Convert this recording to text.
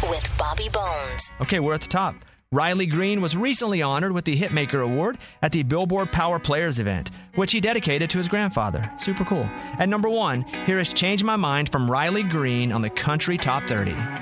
with Bobby Bones. Okay, we're at the top. Riley Green was recently honored with the Hitmaker Award at the Billboard Power Players event, which he dedicated to his grandfather. Super cool. At number 1, here is Change My Mind from Riley Green on the Country Top 30.